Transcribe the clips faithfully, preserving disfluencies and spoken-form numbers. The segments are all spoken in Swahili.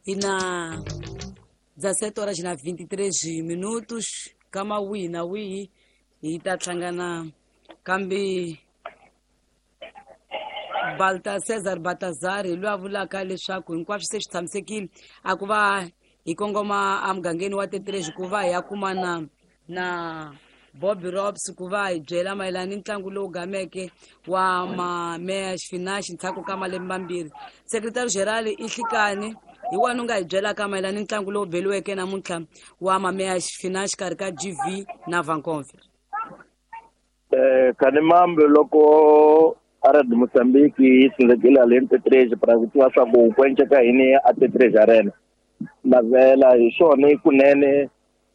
e na dezessete horas na vinte e três minutos kama wi na wi hi ta tlangana kambe Balta Cesar Batazar loyi a vulaka leswaku hinkwaswo se swi tshamisekile a ku va hi kongoma a mugangeni wa thirty-three ku va hi ya kumana na Bobby Robs ku va hi byela mayelana ni ntlangu lowu gameke wa mameya xifinaxi ntshaku ka malembe mambirhi. Secretary General i Nhlikani hi wena u nga hi byelaka mayelana ni ntlangu lowu beliweke namuntlha wa mameya xifinaxi karhi ka G V na Vancouver. Eh, Kanimambe loko Arad Mozambique yi tsindzekile haleni thirty-three pravitiwa swa ku ku enceka yini a thirty-three arena na vela hi swona kunene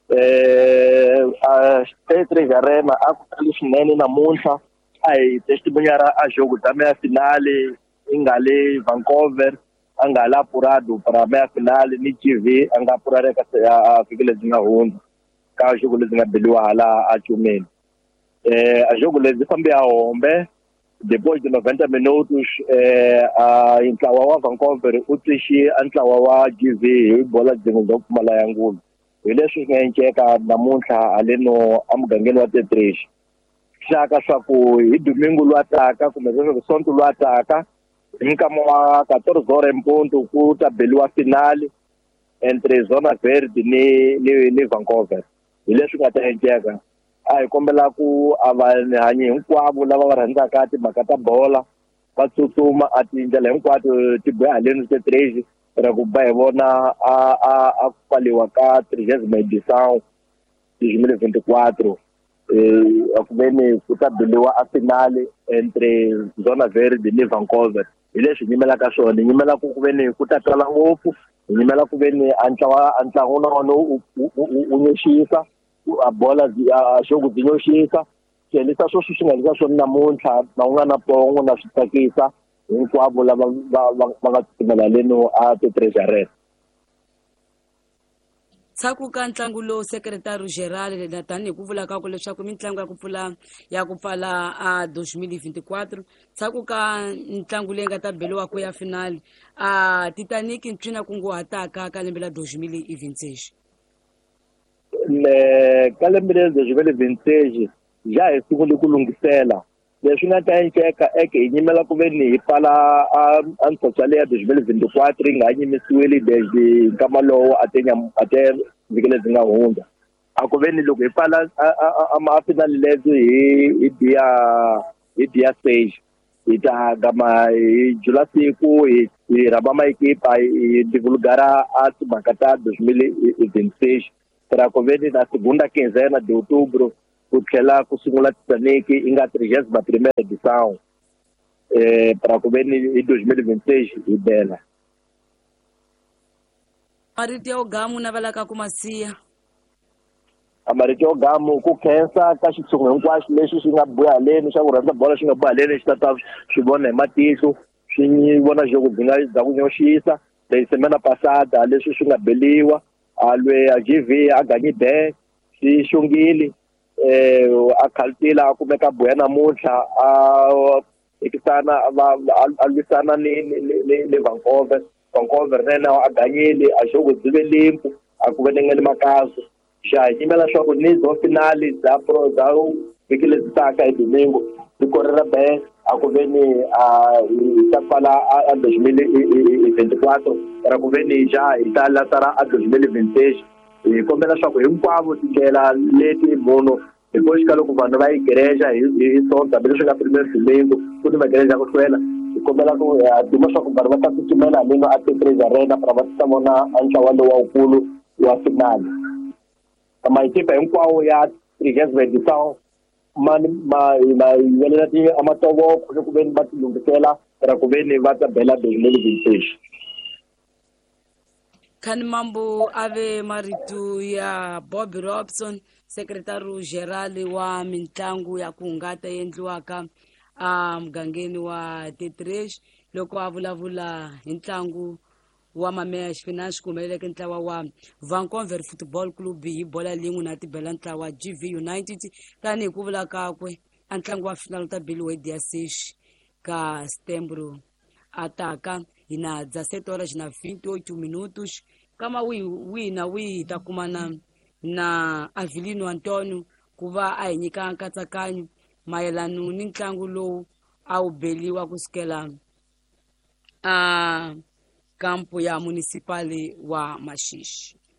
eh a thirty-three arena a ku tali swinene namuntlha a hi testimoniara a jogo ta meya finale ingale Vancouver angala purado para meya finale ni G V anga purareka a fikile zinga hundza ka jogo lezi nga beliwa hala a Chumeni. Eh a jogo lezi fambe a hombe depois de noventa minutos eh a intlawa wa Vancouver u twishi antlawa wa G V hi bola dzingo zo pfumala ya ngulu hi leswi nga enceka namuntlha aleno amugangeni wa thirty-three xaka swa ku hi domingo lu ataka kumbe leswi sonto lu ataka hi nkama wa fourteen horas mpuntu ku ta beliwa finale entre Zona Verde ni ni, ni Vancouver hi leswi nga ta enceka a hi kombela ku avanhanyi hinkwavo lava va rhandzaka timhaka ta bola va tsutsuma a tindlela hinkwato ti boha haleni thirty-three ra ku ba hi vona a a a pfaliwa ka trigésima edição twenty twenty-four eh a ku veni ku ta beliwa a finale entre Zona Verde ni Vancouver hi leswi nyimelaka swona nyimela ku ku veni ku ta tala ngopfu nyimela ku veni antlawa antlangu na wona u nyexisa a bola a xogo dzinyoxisa celisa swo swi nga lisa swona namuntlha na u nga na pongo na swi tsakisa hinkwavo lava va nga tsutsumela leno a thirty-three arena. Tsaku ka ntlangu lowu Secretary General na tanihi ku vulaka ku leswaku mitlangu ya ku pfula ya ku pfala a twenty twenty-four tsaku ka ntlangu leyi nga ta beliwa ku ya finale a Titanic ntwina kunguhataka ka lembe la twenty twenty-six. Le ka lembe la twenty twenty-six ja hi sungule ku lungisela leswi nga ta enceka eke hi nyimela ku veni hi pfala a ntsotso ya twenty twenty-four ri nga nyimisiwile desde nkama lowo atenya ate vikele zinga hundza a ku veni loko hi pfala a ma-finale leswi hi hi dia hi dia stage hi ta gama hi jula siku hi hi rhamba maekipa hi divulgara a timhaka ta twenty twenty-six para ku veni na segunda quinzena de outubro ku tlhela ku sungula Titanic i nga trigésima primeira edição eh para ku veni hi twenty twenty-six hi bela marito ya ugamu na valaka ku masiya amarito ya ugamu ku khensa ka xitshungu hinkwaswo leswi swi nga buya haleni xa ku rhandza bola swi nga buya haleni xi tata swi vona hi matihlo swi vona jogo byi nga bya ku nyoxisa leyi semana passada leswi swi nga beliwa alwe a G V a ganyi be swi xungile eh a khaltila a kumeka buya namuntlha a ekisana a lwisana ni ni Vancouver Vancouver nena a ganyile a jogo dzive limpo a ku venengele makazo xa yimela swa ku ni zo finale za pro za vikile tsaka hi domingo tikorera be a ku veni a ta pala a twenty twenty-four ra ku veni ja hi ta latara a twenty twenty-six hi kombela swa ku hinkwavo tindlela leti munhu hi ku xika loko vanhu va igreja hi sonta leswi nga primeiro domingo ku ni magreja ku hlwela hi kombela ku duma swa ku vanhu va ta tsutsumela leno a thirty-three arena para va ta vona antlawa lowu wukulu wa finale maekipa hinkwawo ya trigésima edição mani ma ma yelela ti amatovoko ku veni va tilungisela para ku veni va ta bela twenty twenty-six. Kanimambo ave marito ya Bobby Robson Secretary General wa mitlangu ya ku hungata endliwaka a mugangeni wa thirty-three loko a vulavula hi ntlangu wa mameya xifinaxi kumeleke ntlawa wa Vancouver Football Club hi bola lin'we na tibela ntlawa G V United tani hi ku vula kakwe a ntlangu wa final ta beliwa hi dia six ka Stembro ataka ina dezessete horas na vinte e oito minutos. Kama wi wi na wi itakumana na Avilino Antônio kuva ainyika nkatsakanyo mayelano ni ntlangu lowu a wu beliwa kusukela a kampo ya municipali wa Mashishi.